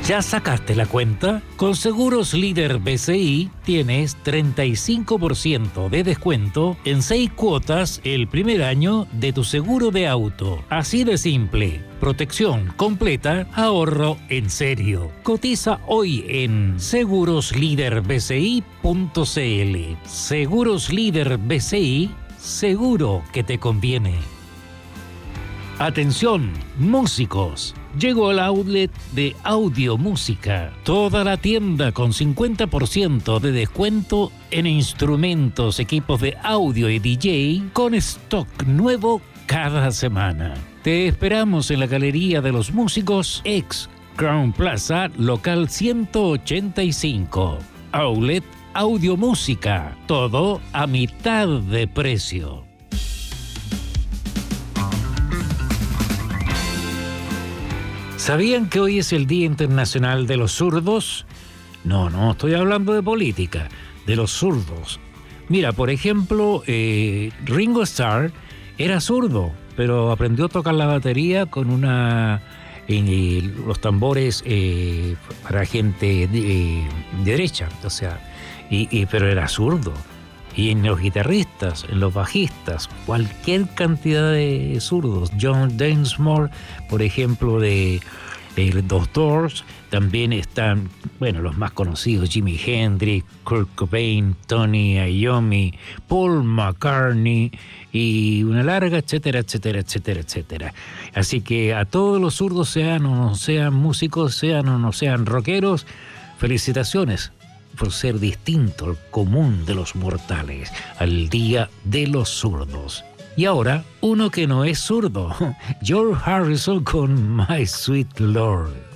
¿Ya sacaste la cuenta? Con Seguros Líder BCI tienes 35% de descuento en 6 cuotas el primer año de tu seguro de auto. Así de simple. Protección completa, ahorro en serio. Cotiza hoy en segurosliderbci.cl. Seguros Líder BCI, seguro que te conviene. Atención, músicos. Llegó al outlet de Audio Música. Toda la tienda con 50% de descuento en instrumentos, equipos de audio y DJ con stock nuevo cada semana. Te esperamos en la Galería de los Músicos, ex Crown Plaza, local 185. Outlet Audio Música. Todo a mitad de precio. ¿Sabían que hoy es el Día Internacional de los Zurdos? No, estoy hablando de política, de los zurdos. Mira, por ejemplo, Ringo Starr era zurdo, pero aprendió a tocar la batería con los tambores para gente derecha, o sea, pero era zurdo. Y en los guitarristas, en los bajistas, cualquier cantidad de zurdos. John Densmore, por ejemplo, de los Doors, también están, bueno, los más conocidos, Jimi Hendrix, Kurt Cobain, Tony Iommi, Paul McCartney y una larga, etcétera, etcétera, etcétera, etcétera. Así que a todos los zurdos, sean o no sean músicos, sean o no sean rockeros, felicitaciones por ser distinto al común de los mortales, al Día de los Zurdos. Y ahora, uno que no es zurdo, George Harrison con My Sweet Lord.